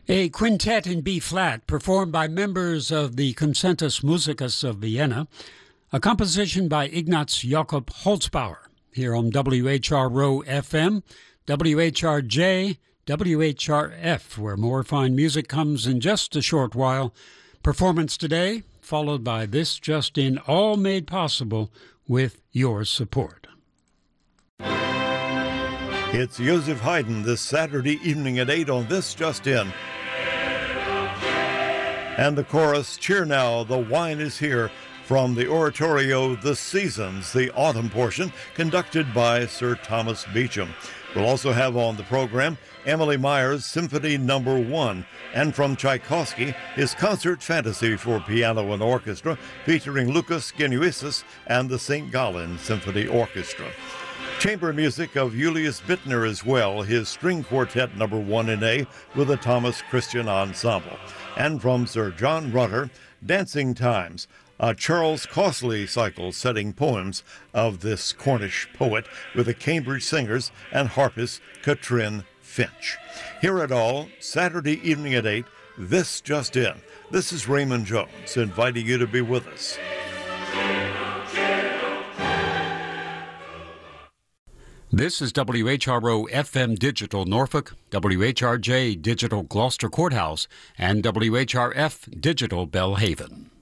A quintet in B-flat performed by members of the Concertus Musicus of Vienna, a composition by Ignaz Jakob Holzbauer, here on WHRO FM, WHRJ, WHRF, where more fine music comes in just a short while. Performance today, followed by This Just In, all made possible with your support. It's Joseph Haydn this Saturday evening at 8 on This Just In. And the chorus, Cheer Now, the Wine is Here, from the oratorio The Seasons, the autumn portion, conducted by Sir Thomas Beecham. We'll also have on the program Emily Meyer's Symphony No. 1, and from Tchaikovsky, his Concert Fantasy for Piano and Orchestra, featuring Lucas Genuisis and the St. Gallen Symphony Orchestra. Chamber music of Julius Bittner as well, his String Quartet No. 1 in A with the Thomas Christian Ensemble. And from Sir John Rutter, Dancing Times, a Charles Costley cycle setting poems of this Cornish poet with the Cambridge Singers and harpist Katrin Finch. Hear it all Saturday evening at 8, This Just In. This is Raymond Jones inviting you to be with us. This is WHRO FM Digital Norfolk, WHRJ Digital Gloucester Courthouse, and WHRF Digital Belhaven.